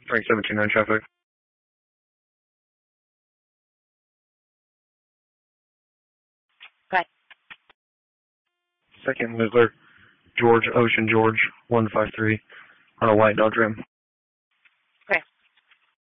Frank 729 traffic. Right. Second Whistler, George Ocean George 153 on a white Dodge Ram.